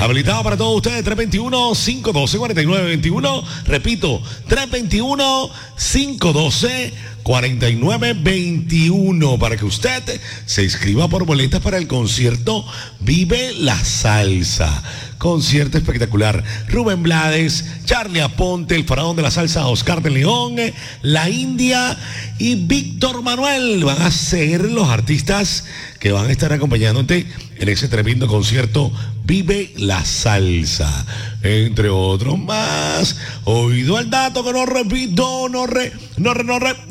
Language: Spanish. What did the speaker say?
Habilitado para todos ustedes, 321-512-4921. Repito, 321-512-4921 para que usted se inscriba por boletas para el concierto Vive la Salsa. Concierto espectacular. Rubén Blades, Charlie Aponte, el faraón de la salsa Oscar de León, La India y Víctor Manuel van a ser los artistas que van a estar acompañándote en ese tremendo concierto Vive la Salsa, entre otros más. Oído al dato que no repito, no